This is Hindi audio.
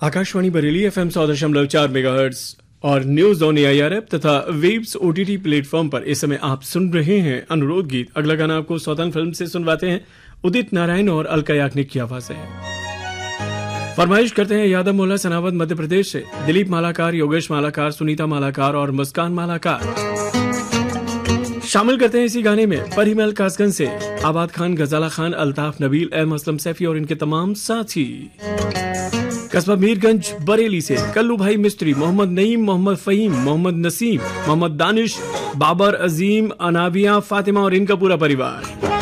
आकाशवाणी बरेली FM 100.4 मेगाहर्ट्ज और न्यूज ऑन AIR ऐप तथा वेव्स OTT प्लेटफॉर्म पर इस समय आप सुन रहे हैं अनुरोध गीत। अगला गाना आपको स्वतंत्र फिल्म से सुनवाते हैं उदित नारायण और अलका याग्निक की आवाज है। फरमाइश करते हैं यादव मोहल्ला सनावद मध्य प्रदेश से दिलीप मालाकार, योगेश मालाकार, सुनीता मालाकार और मुस्कान मालाकार। शामिल करते हैं इसी गाने में परिमल कासगंज से आबाद खान, गजाला खान, अल्ताफ, नबील, एम असलम सैफी और इनके तमाम साथी। कस्बा मीरगंज बरेली से कल्लू भाई मिस्त्री, मोहम्मद नईम, मोहम्मद फहीम, मोहम्मद नसीम, मोहम्मद दानिश, बाबर, अजीम, अनाविया, फातिमा और इनका पूरा परिवार।